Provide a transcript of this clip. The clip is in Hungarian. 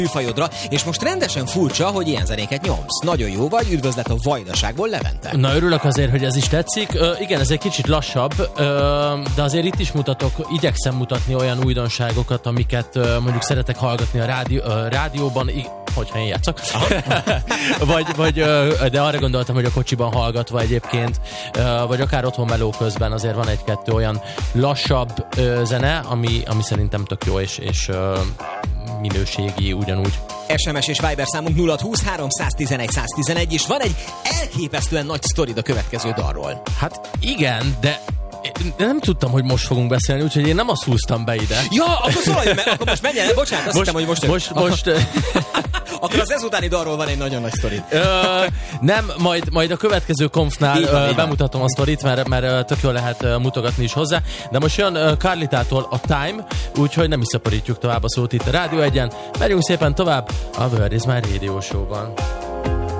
műfajodra, és most rendesen furcsa, hogy ilyen zenéket nyomsz. Nagyon jó vagy, üdvözlet a Vajdaságból, Levente. Na, örülök azért, hogy ez is tetszik. Igen, ez egy kicsit lassabb, de azért itt is igyekszem mutatni olyan újdonságokat, amiket mondjuk szeretek hallgatni a rádióban, hogyha én játszok. De arra gondoltam, hogy a kocsiban hallgatva egyébként, vagy akár otthon meló közben azért van egy-kettő olyan lassabb zene, ami szerintem tök jó, és minőségi ugyanúgy. SMS és Viber számunk 0620 311 111, és van egy elképesztően nagy sztorid a következő dalról. Hát igen, de nem tudtam, hogy most fogunk beszélni, úgyhogy én nem azt húztam be ide. Ja, akkor szólalj, akkor most menjen el, bocsánat, azt hittem, hogy most... Akkor az ezutáni dalról van egy nagyon nagy sztorid. Nem, majd a következő konfnál bemutatom a sztorit, mert tök jól lehet mutogatni is hozzá, de most jön Carlitától a Time, úgyhogy nem is szaporítjuk tovább a szót itt a Rádió 1-en. Megyünk szépen tovább a Word is My Radio Show-ban.